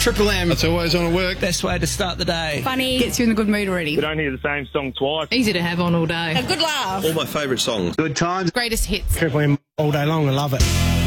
Triple M. It's always on at work. Best way to start the day. Funny. Gets you in the good mood already. You don't hear the same song twice. Easy to have on all day. A good laugh. All my favourite songs. Good times. Greatest hits. Triple M all day long. I love it.